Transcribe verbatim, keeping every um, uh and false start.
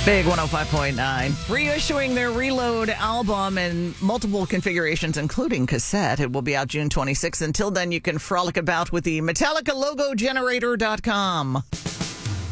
Big one oh five point nine. Reissuing their Reload album in multiple configurations, including cassette. It will be out June twenty-sixth. Until then, you can frolic about with the Metallica logo generator dot com.